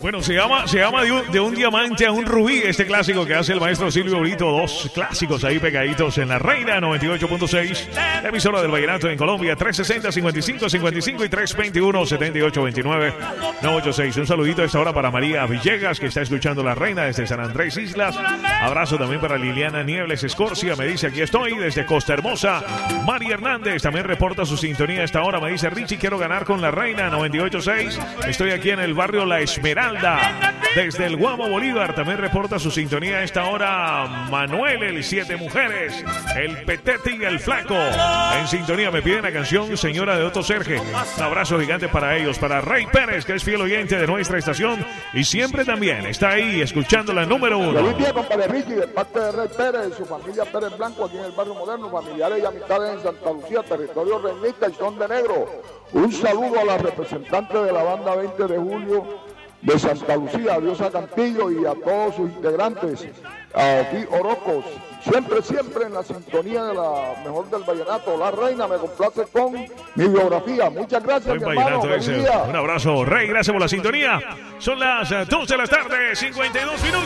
Bueno, se llama de un diamante a un rubí, este clásico que hace el maestro Silvio Brito. Dos clásicos ahí pegaditos en la Reina 98.6, la emisora del vallenato en Colombia. 360-55-55 y 321-7829-986. Un saludito a esta hora para María Villegas, que está escuchando la Reina desde San Andrés Islas. Abrazo también para Liliana Niebles Escorcia, me dice aquí estoy desde Costa Hermosa. María Hernández también reporta su sintonía a esta hora, me dice Richie, quiero ganar con la Reina 98.6. Estoy aquí en el barrio La Esmeralda. Desde el Guamo Bolívar también reporta su sintonía a esta hora Manuel, el Siete Mujeres, el Petete y el Flaco. En sintonía me piden la canción Señora de Otto Serge. Un abrazo gigante para ellos, para Rey Pérez, que es fiel oyente de nuestra estación y siempre también está ahí escuchando la número 1. Feliz día, compadre Richie, de parte de Rey Pérez y su familia Pérez Blanco aquí en el barrio moderno, familiares y amistades en Santa Lucía, territorio reinista y son de negro. Un saludo a la representante de la banda 20 de julio de Santa Lucía, a Diosa Cantillo y a todos sus integrantes, aquí Orocos, siempre en la sintonía de la mejor del vallenato, la Reina. Me complace con mi biografía. Muchas gracias, mi hermano. Un abrazo, Rey, gracias por la sintonía. Son las 2 de la tarde, 52 minutos.